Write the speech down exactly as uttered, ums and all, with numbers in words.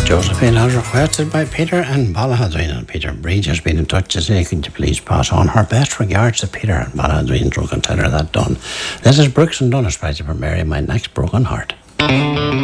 Josephine has requested by Peter and Ballahadreen, and Peter Breach has been in touch to say, can you please pass on her best regards to Peter and Ballahadreen, so can tell her that done. This is Brooks and Dunnes, Price for Mary, my next broken heart.